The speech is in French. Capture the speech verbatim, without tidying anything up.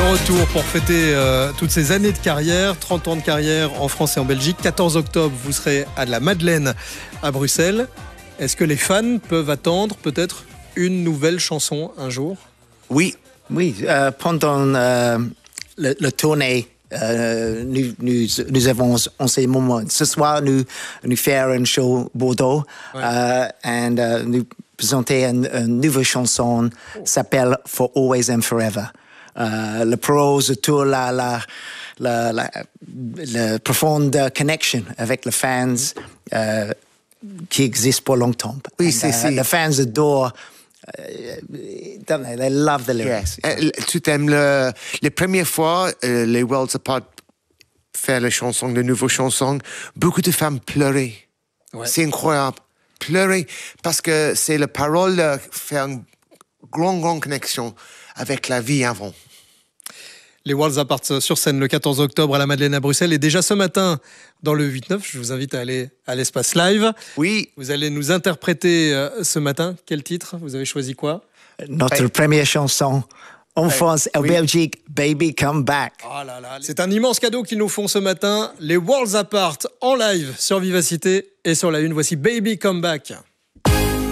retour pour fêter euh, toutes ces années de carrière, trente ans de carrière en France et en Belgique. quatorze octobre, vous serez à la Madeleine à Bruxelles. Est-ce que les fans peuvent attendre peut-être une nouvelle chanson un jour ? Oui, oui. Euh, pendant euh, le, le tournée, euh, nous, nous, nous avons en ces moments. Ce soir, nous, nous faisons un show Bordeaux ouais. euh, et euh, nous présenter une, une nouvelle chanson qui s'appelle For Always and Forever. Euh, le prose autour de la, la, la, la, la profonde connexion avec les fans euh, qui existe pour longtemps. Oui, c'est uh, les fans adorent. Uh, don't they? They love the lyrics. Yes. Uh, tu aimes le, les premières fois, uh, les Worlds Apart faire les chansons, les nouvelles chansons, beaucoup de femmes pleuraient. Ouais. C'est incroyable. Pleurer parce que c'est la parole qui fait une grande, grande connexion avec la vie avant. Les Worlds Apart sur scène le quatorze octobre à la Madeleine à Bruxelles et déjà ce matin dans le huit neuf, je vous invite à aller à l'espace live. Oui. Vous allez nous interpréter euh, ce matin. Quel titre ? Vous avez choisi quoi ? Notre hey. première chanson en hey. France et en oui. Belgique, Baby Come Back. Oh là là, c'est un immense cadeau qu'ils nous font ce matin. Les Worlds Apart en live sur Vivacité et sur la une. Voici Baby Come Back.